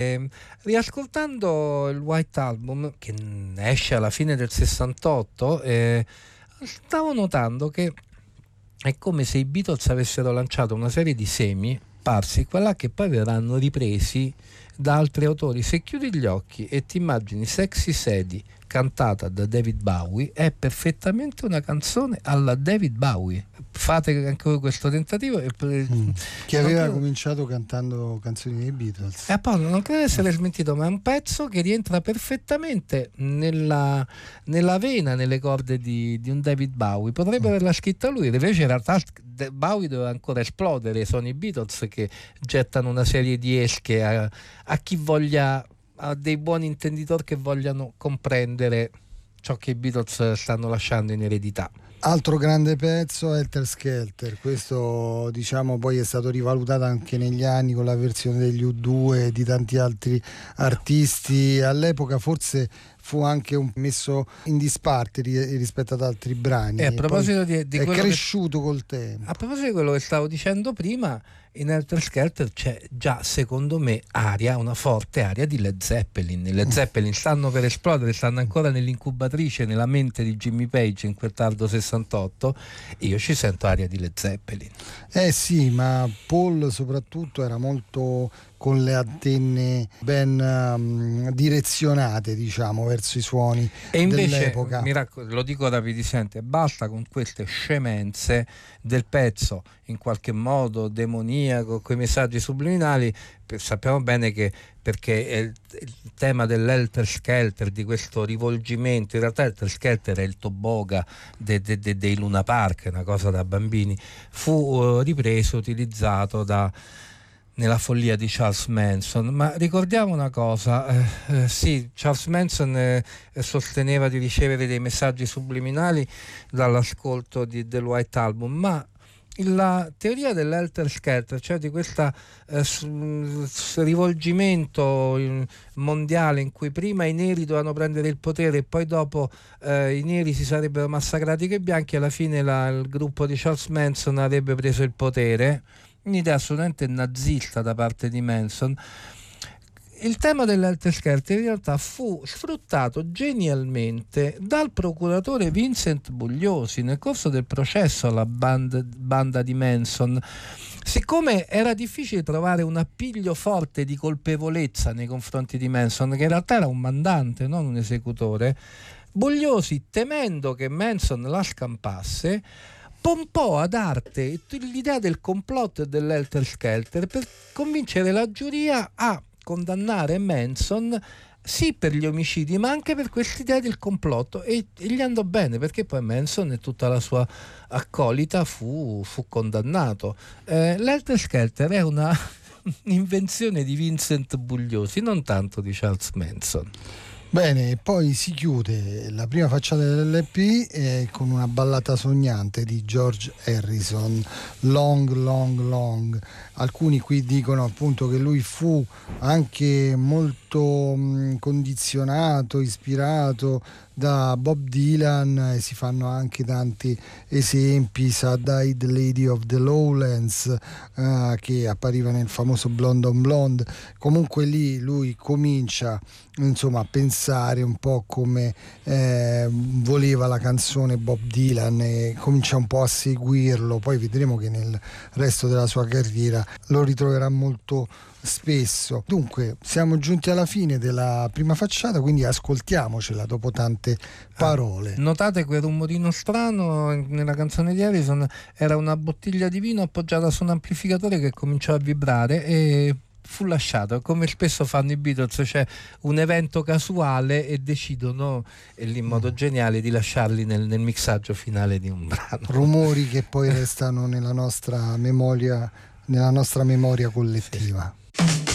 riascoltando il White Album, che esce alla fine del 68, stavo notando che è come se i Beatles avessero lanciato una serie di semi parsi qua là, che poi verranno ripresi da altri autori. Se chiudi gli occhi e ti immagini Sexy Sadie cantata da David Bowie, è perfettamente una canzone alla David Bowie. Fate anche voi questo tentativo. Che aveva cominciato cantando canzoni dei Beatles. E poi non credo essere smentito, ma è un pezzo che rientra perfettamente nella vena, nelle corde di un David Bowie. Potrebbe averla scritta lui, invece in realtà Bowie doveva ancora esplodere. Sono i Beatles che gettano una serie di esche a chi voglia, a dei buoni intenditori che vogliano comprendere ciò che i Beatles stanno lasciando in eredità. Altro grande pezzo, Helter Skelter. Questo, diciamo, poi è stato rivalutato anche negli anni con la versione degli U2 e di tanti altri artisti. All'epoca forse fu anche messo in disparte rispetto ad altri brani. E a proposito di è cresciuto col tempo. A proposito di quello che stavo dicendo prima, in Helter Skelter c'è già, secondo me, una forte aria di Led Zeppelin. I Led Zeppelin stanno per esplodere, stanno ancora nell'incubatrice, nella mente di Jimmy Page in quel tardo 68, e io ci sento aria di Led Zeppelin. Sì, ma Paul soprattutto era molto con le antenne ben direzionate, diciamo, verso i suoni e invece, dell'epoca. Lo dico rapidamente, basta con queste scemenze del pezzo in qualche modo demoniaco, con i messaggi subliminali. Sappiamo bene che, perché è il tema dell'Helter Skelter, di questo rivolgimento, in realtà Helter Skelter è il toboga dei Luna Park, è una cosa da bambini, fu ripreso, utilizzato nella follia di Charles Manson. Ma ricordiamo una cosa, sì, Charles Manson sosteneva di ricevere dei messaggi subliminali dall'ascolto del White Album, ma la teoria dell'Helter Skelter, cioè di questo rivolgimento mondiale in cui prima i neri dovevano prendere il potere e poi dopo i neri si sarebbero massacrati con i bianchi, alla fine il gruppo di Charles Manson avrebbe preso il potere, un'idea assolutamente nazista da parte di Manson. Il tema dell'Helter Skelter in realtà fu sfruttato genialmente dal procuratore Vincent Bugliosi nel corso del processo alla banda di Manson. Siccome era difficile trovare un appiglio forte di colpevolezza nei confronti di Manson, che in realtà era un mandante, non un esecutore, Bugliosi, temendo che Manson la scampasse, pompò ad arte l'idea del complotto dell'Helter Skelter per convincere la giuria a condannare Manson sì per gli omicidi, ma anche per quest'idea del complotto, e gli andò bene, perché poi Manson e tutta la sua accolita fu condannato. L'Helter Skelter è una invenzione di Vincent Bugliosi, non tanto di Charles Manson. Bene, poi si chiude la prima facciata dell'LP con una ballata sognante di George Harrison, Long Long Long. Alcuni qui dicono appunto che lui fu anche molto condizionato, ispirato da Bob Dylan, e si fanno anche tanti esempi. Sad-Eyed Lady of the Lowlands, che appariva nel famoso Blonde on Blonde. Comunque lì lui comincia, insomma, a pensare un po' come voleva la canzone Bob Dylan e comincia un po' a seguirlo. Poi vedremo che nel resto della sua carriera lo ritroverà molto spesso. Dunque siamo giunti alla fine della prima facciata, quindi ascoltiamocela dopo tante parole. Notate quel rumorino strano nella canzone di Harrison? Era una bottiglia di vino appoggiata su un amplificatore che cominciò a vibrare e fu lasciato, come spesso fanno i Beatles, cioè un evento casuale e decidono in modo geniale di lasciarli nel mixaggio finale di un brano. Rumori che poi restano nella nostra memoria collettiva. Sì.